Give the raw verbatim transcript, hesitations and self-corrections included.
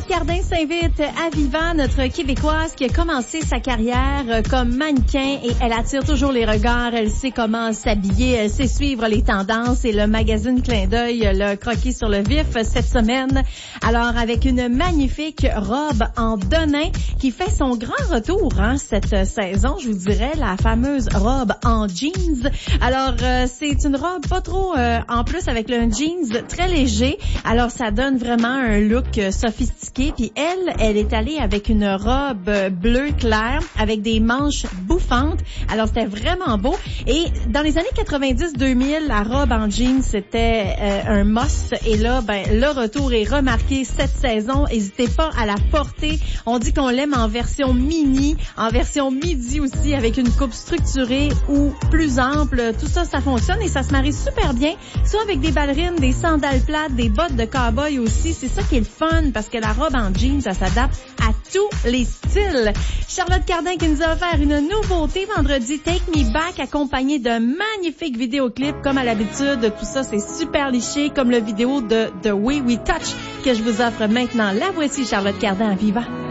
Charlotte Cardin s'invite à Viva, notre Québécoise qui a commencé sa carrière comme mannequin et elle attire toujours les regards. Elle sait comment s'habiller, elle sait suivre les tendances et le magazine Clin d'œil l'a croqué sur le vif cette semaine. Alors, avec une magnifique robe en denim qui fait son grand retour hein, cette saison, je vous dirais, la fameuse robe en jeans. Alors, euh, c'est une robe pas trop, euh, en plus avec le jeans très léger. Alors, ça donne vraiment un look euh, sophistiqué. Puis elle, elle est allée avec une robe bleu clair avec des manches bouffantes. Alors, c'était vraiment beau. Et dans les années quatre-vingt-dix deux mille, la robe en jeans, c'était euh, un must. Et là, ben, le retour est remarqué cette saison. N'hésitez pas à la porter. On dit qu'on l'aime en version mini, en version midi aussi, avec une coupe structurée ou plus ample. Tout ça, ça fonctionne et ça se marie super bien, soit avec des ballerines, des sandales plates, des bottes de cow-boy aussi. C'est ça qui est le fun, parce que la robe en jeans, ça s'adapte à tous les styles. Charlotte Cardin qui nous a offert une nouveauté vendredi, Take Me Back, accompagnée d'un magnifique vidéoclip. Comme à l'habitude, tout ça, c'est super liché, comme le vidéo de The Way We Touch que je vous offre maintenant. La voici, Charlotte Cardin à Viva.